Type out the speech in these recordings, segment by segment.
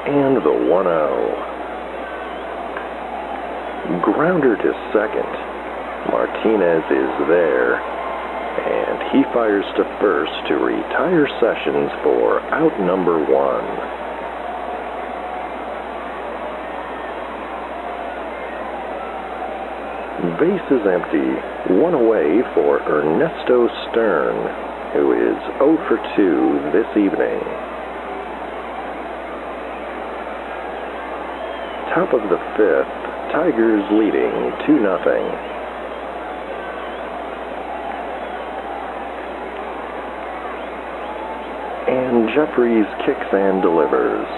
And the 1-0. Grounder to second. Martinez is there, and he fires to first to retire Sessions for out number 1. Base is empty, 1 away for Ernesto Stern, who is 0 for 2 this evening. Top of the 5th, Tigers leading 2-0. And Jeffries kicks and delivers.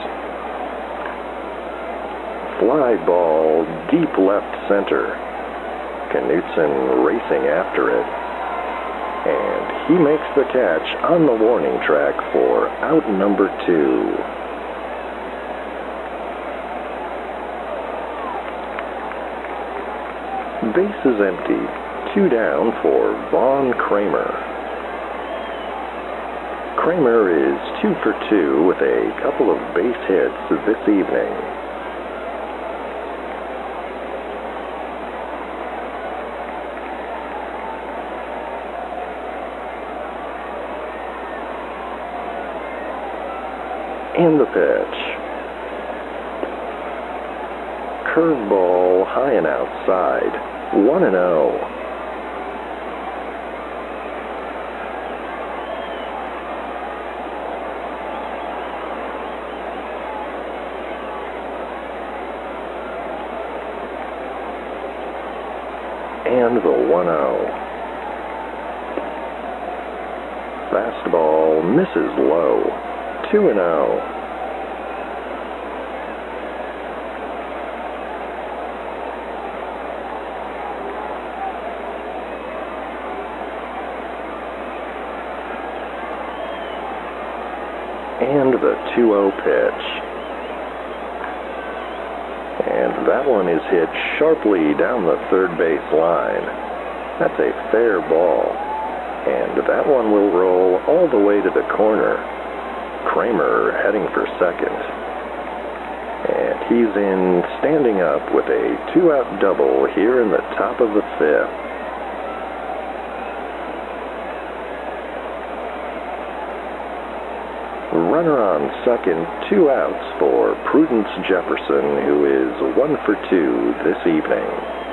Fly ball deep left center. Knutson racing after it. And he makes the catch on the warning track for out number 2. Base is empty. 2 down for Vaughn Kramer. Kramer is 2 for 2 with a couple of base hits this evening. And the pitch. Curveball high and outside. 1-0. And the 1-0. Fastball misses low. 2-0. And the 2-0 pitch. And that one is hit sharply down the third base line. That's a fair ball. And that one will roll all the way to the corner. Kramer heading for second. And he's in standing up with a 2-out double here in the top of the 5th. Runner on second, 2 outs for Prudence Jefferson, who is 1 for 2 this evening.